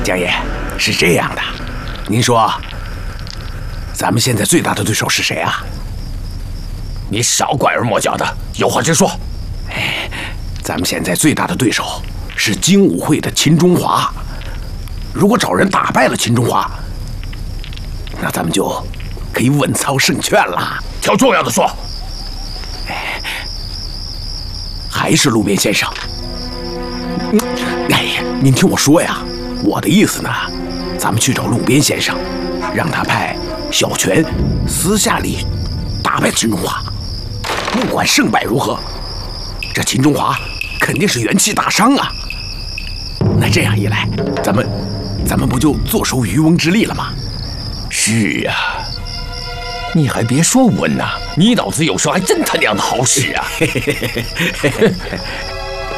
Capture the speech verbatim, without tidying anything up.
将爷，是这样的，您说，咱们现在最大的对手是谁啊？ 你少拐弯抹角的，有话直说。 哎，咱们现在最大的对手是精武会的秦中华。如果找人打败了秦中华，那咱们就可以稳操胜券了。 挑重要的说。 哎，还是路边先生。嗯，哎呀，您听我说呀，我的意思呢，咱们去找路边先生，让他派小泉私下里打败秦中华。不管胜败如何，这秦中华肯定是元气大伤啊。那这样一来，咱们咱们不就坐收渔翁之利了吗？ 是啊，你还别说，文呐，你脑子有时候还真他娘的好使啊！